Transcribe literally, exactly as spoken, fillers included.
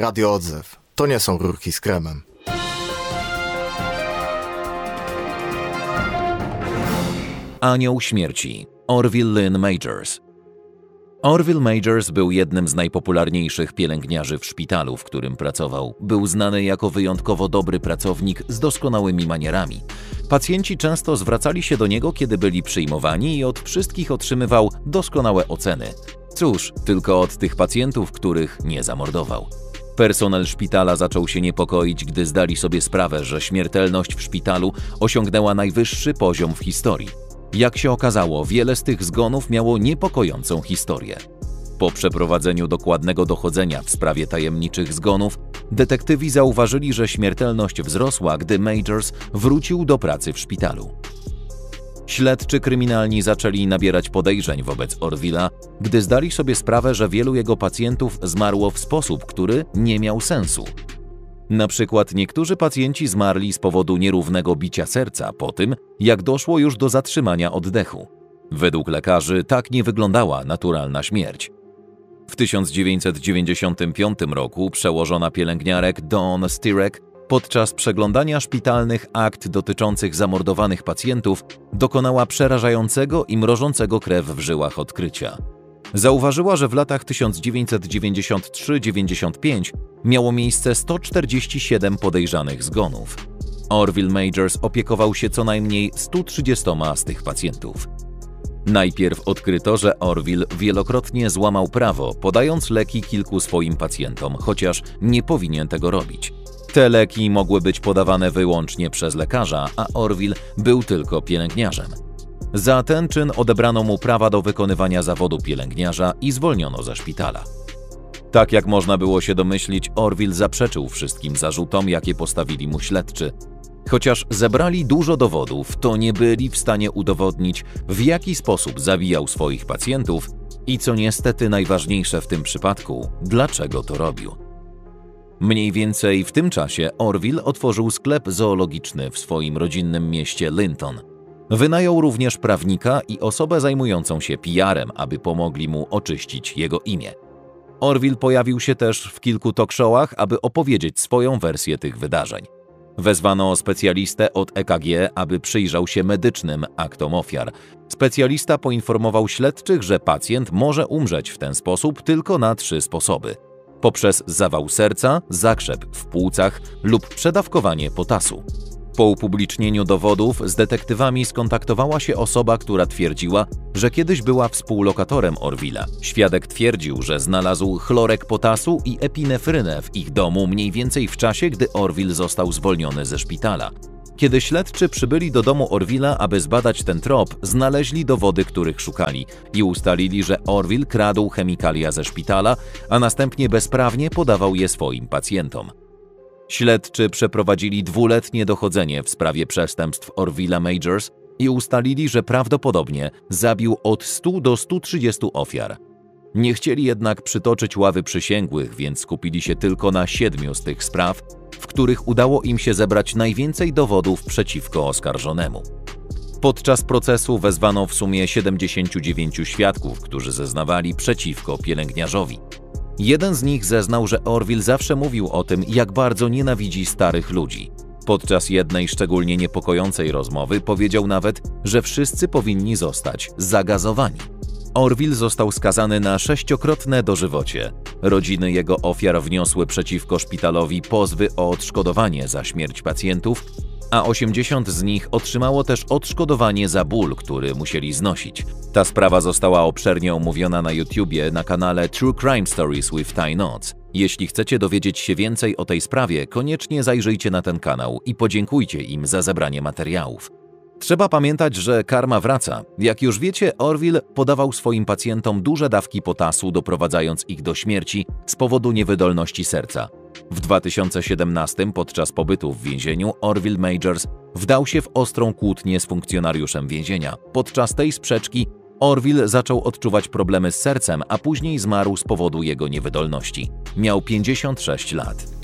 Radio Odzew. To nie są rurki z kremem. Anioł śmierci. Orville Lynn Majors. Orville Majors był jednym z najpopularniejszych pielęgniarzy w szpitalu, w którym pracował. Był znany jako wyjątkowo dobry pracownik z doskonałymi manierami. Pacjenci często zwracali się do niego, kiedy byli przyjmowani i od wszystkich otrzymywał doskonałe oceny. Cóż, tylko od tych pacjentów, których nie zamordował. Personel szpitala zaczął się niepokoić, gdy zdali sobie sprawę, że śmiertelność w szpitalu osiągnęła najwyższy poziom w historii. Jak się okazało, wiele z tych zgonów miało niepokojącą historię. Po przeprowadzeniu dokładnego dochodzenia w sprawie tajemniczych zgonów, detektywi zauważyli, że śmiertelność wzrosła, gdy Majors wrócił do pracy w szpitalu. Śledczy kryminalni zaczęli nabierać podejrzeń wobec Orville'a, gdy zdali sobie sprawę, że wielu jego pacjentów zmarło w sposób, który nie miał sensu. Na przykład niektórzy pacjenci zmarli z powodu nierównego bicia serca po tym, jak doszło już do zatrzymania oddechu. Według lekarzy tak nie wyglądała naturalna śmierć. W tysiąc dziewięćset dziewięćdziesiątym piątym roku przełożona pielęgniarek Dawn Stirek podczas przeglądania szpitalnych akt dotyczących zamordowanych pacjentów dokonała przerażającego i mrożącego krew w żyłach odkrycia. Zauważyła, że w latach tysiąc dziewięćset dziewięćdziesiątym trzecim do dziewięćdziesiątego piątego miało miejsce sto czterdzieści siedem podejrzanych zgonów. Orville Majors opiekował się co najmniej stu trzydziestoma z tych pacjentów. Najpierw odkryto, że Orville wielokrotnie złamał prawo, podając leki kilku swoim pacjentom, chociaż nie powinien tego robić. Te leki mogły być podawane wyłącznie przez lekarza, a Orville był tylko pielęgniarzem. Za ten czyn odebrano mu prawa do wykonywania zawodu pielęgniarza i zwolniono ze szpitala. Tak jak można było się domyślić, Orville zaprzeczył wszystkim zarzutom, jakie postawili mu śledczy. Chociaż zebrali dużo dowodów, to nie byli w stanie udowodnić, w jaki sposób zabijał swoich pacjentów i, co niestety najważniejsze w tym przypadku, dlaczego to robił. Mniej więcej w tym czasie Orville otworzył sklep zoologiczny w swoim rodzinnym mieście Linton. Wynajął również prawnika i osobę zajmującą się P R-em, aby pomogli mu oczyścić jego imię. Orville pojawił się też w kilku talk showach, aby opowiedzieć swoją wersję tych wydarzeń. Wezwano specjalistę od E K G, aby przyjrzał się medycznym aktom ofiar. Specjalista poinformował śledczych, że pacjent może umrzeć w ten sposób tylko na trzy sposoby: poprzez zawał serca, zakrzep w płucach lub przedawkowanie potasu. Po upublicznieniu dowodów z detektywami skontaktowała się osoba, która twierdziła, że kiedyś była współlokatorem Orville'a. Świadek twierdził, że znalazł chlorek potasu i epinefrynę w ich domu mniej więcej w czasie, gdy Orville został zwolniony ze szpitala. Kiedy śledczy przybyli do domu Orville'a, aby zbadać ten trop, znaleźli dowody, których szukali i ustalili, że Orville kradł chemikalia ze szpitala, a następnie bezprawnie podawał je swoim pacjentom. Śledczy przeprowadzili dwuletnie dochodzenie w sprawie przestępstw Orville'a Majors i ustalili, że prawdopodobnie zabił od stu do stu trzydziestu ofiar. Nie chcieli jednak przytoczyć ławy przysięgłych, więc skupili się tylko na siedmiu z tych spraw, w których udało im się zebrać najwięcej dowodów przeciwko oskarżonemu. Podczas procesu wezwano w sumie siedemdziesięciu dziewięciu świadków, którzy zeznawali przeciwko pielęgniarzowi. Jeden z nich zeznał, że Orville zawsze mówił o tym, jak bardzo nienawidzi starych ludzi. Podczas jednej szczególnie niepokojącej rozmowy powiedział nawet, że wszyscy powinni zostać zagazowani. Orville został skazany na sześciokrotne dożywocie. Rodziny jego ofiar wniosły przeciwko szpitalowi pozwy o odszkodowanie za śmierć pacjentów, a osiemdziesiąt z nich otrzymało też odszkodowanie za ból, który musieli znosić. Ta sprawa została obszernie omówiona na YouTubie na kanale True Crime Stories with Ty Notts. Jeśli chcecie dowiedzieć się więcej o tej sprawie, koniecznie zajrzyjcie na ten kanał i podziękujcie im za zebranie materiałów. Trzeba pamiętać, że karma wraca. Jak już wiecie, Orville podawał swoim pacjentom duże dawki potasu, doprowadzając ich do śmierci z powodu niewydolności serca. W dwa tysiące siedemnastym podczas pobytu w więzieniu Orville Majors wdał się w ostrą kłótnię z funkcjonariuszem więzienia. Podczas tej sprzeczki Orville zaczął odczuwać problemy z sercem, a później zmarł z powodu jego niewydolności. Miał pięćdziesiąt sześć lat.